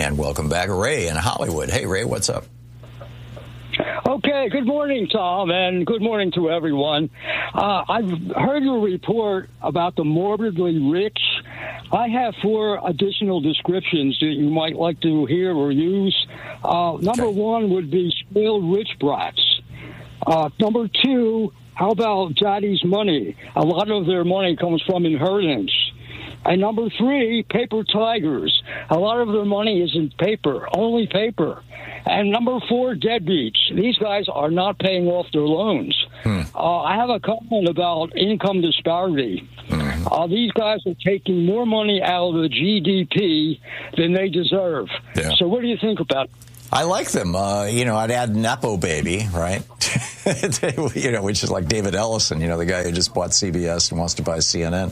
And welcome back, Ray in Hollywood. Hey, Ray, what's up? Okay, good morning, Tom, and good morning to everyone. I've heard your report about the morbidly rich. I have 4 additional descriptions that you might like to hear or use. Number 1 would be spoiled rich brats. Number 2, how about daddy's money? A lot of their money comes from inheritance. And number 3, paper tigers. A lot of their money is in paper, only paper. And number 4, deadbeats. These guys are not paying off their loans. I have a comment about income disparity. These guys are taking more money out of the GDP than they deserve. Yeah. So what do you think about it? I like them. I'd add Nepo Baby, right? Which is like David Ellison, the guy who just bought CBS and wants to buy CNN.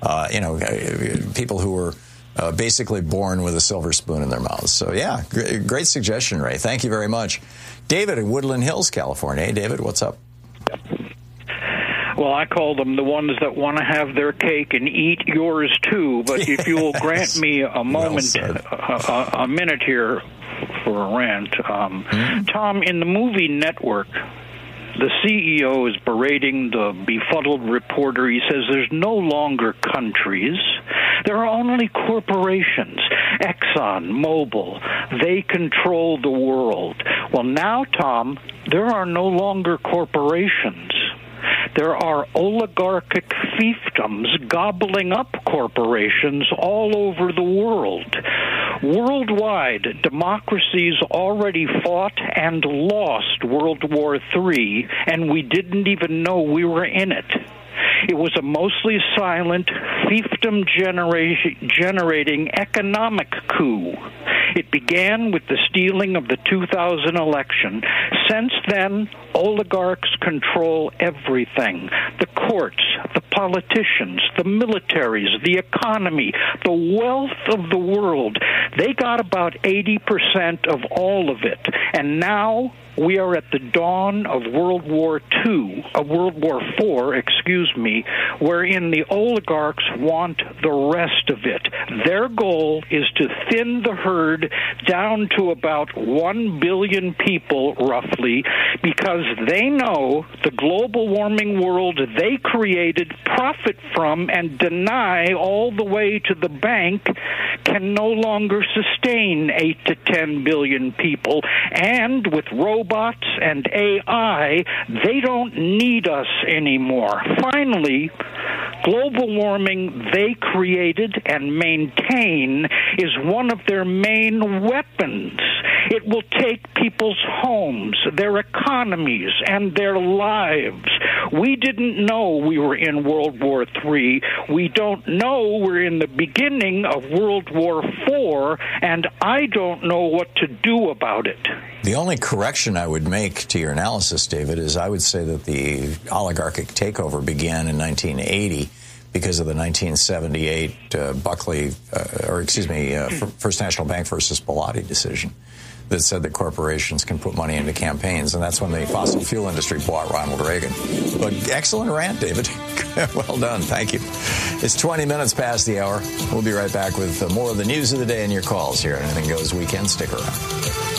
People who were basically born with a silver spoon in their mouths. So, yeah, great suggestion, Ray. Thank you very much. David in Woodland Hills, California. Hey, David, what's up? Well, I call them the ones that want to have their cake and eat yours, too. But if you will grant me a moment, a minute here for a rant. Tom, in the movie Network, the CEO is berating the befuddled reporter. He says there's no longer countries. There are only corporations. Exxon, Mobil, they control the world. Well, now, Tom, there are no longer corporations. There are oligarchic fiefdoms gobbling up corporations all over the world. Worldwide, democracies already fought and lost World War III, and we didn't even know we were in it. It was a mostly silent, fiefdom-generating economic coup. It began with the stealing of the 2000 election. Since then, oligarchs control everything. The courts, the politicians, the militaries, the economy, the wealth of the world. They got about 80% of all of it. And now we are at the dawn of World War IV, wherein the oligarchs want the rest of it. Their goal is to thin the herd down to about 1 billion people, roughly, because they know the global warming world they created, profit from, and deny all the way to the bank can no longer sustain 8 to 10 billion people. And with robots and AI, they don't need us anymore. Finally, global warming they created and maintain is one of their main weapons. It will take people's homes, their economies, and their lives. We didn't know we were in World War III. We don't know we're in the beginning of World War IV, and I don't know what to do about it. The only correction I would make to your analysis, David, is I would say that the oligarchic takeover began in 1980 because of the 1978 First National Bank versus Bellotti decision that said that corporations can put money into campaigns, and that's when the fossil fuel industry bought Ronald Reagan. But excellent rant, David. Well done. Thank you. It's 20 minutes past the hour. We'll be right back with more of the news of the day and your calls here on Anything Goes Weekend. Stick around.